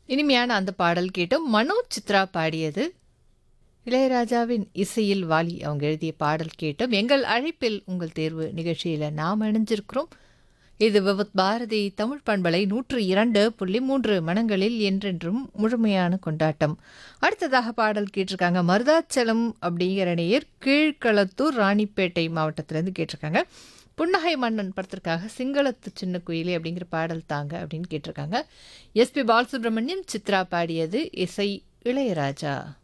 இனிமையான அந்த பாடல் கேட்டோம். மனோஜ் சித்ரா பாடியது. இளையராஜாவின் இசையில் வாலி அவங்க எழுதிய பாடல் கேட்டோம். எங்கள் அழைப்பில் உங்கள் தேர்வு நிகழ்ச்சியில் நாம் இணைஞ்சிருக்கிறோம். இது விவத் பாரதி தமிழ் பண்பலை 102.3 மனங்களில் என்றென்றும் முழுமையான கொண்டாட்டம். அடுத்ததாக பாடல் கேட்டிருக்காங்க மருதாச்சலம் அப்படிங்கிற நேயர் கீழ்களத்தூர் ராணிப்பேட்டை மாவட்டத்திலேருந்து கேட்டிருக்காங்க. புன்னகை மன்னன் படத்திற்காக சிங்களத்து சின்ன குயிலே அப்படிங்கிற பாடல் தாங்க அப்படின்னு கேட்டிருக்காங்க. எஸ்பி பாலசுப்ரமணியம் சித்ரா பாடியது, இசை இளையராஜா.